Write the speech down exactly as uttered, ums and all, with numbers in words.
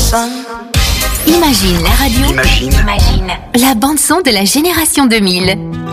sun. Imagine la radio. Imagine. Imagine la bande son de la génération deux mille.